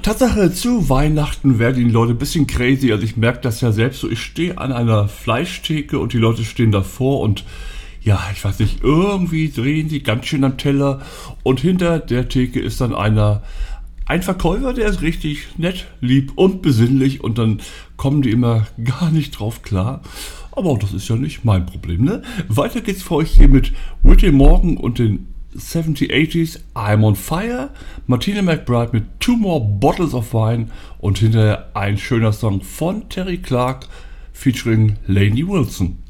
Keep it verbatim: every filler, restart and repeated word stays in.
Tatsache, zu Weihnachten werden die Leute ein bisschen crazy. Also ich merke das ja selbst so. Ich stehe an einer Fleischtheke und die Leute stehen davor und ja, ich weiß nicht, irgendwie drehen sie ganz schön am Teller und hinter der Theke ist dann einer, ein Verkäufer, der ist richtig nett, lieb und besinnlich und dann kommen die immer gar nicht drauf klar. Aber auch das ist ja nicht mein Problem, ne? Weiter geht's für euch hier mit Whitney Morgan und den seventies, eighties, I'm on Fire, Martina McBride mit Two More Bottles of Wine und hinterher ein schöner Song von Terry Clark featuring Lainey Wilson.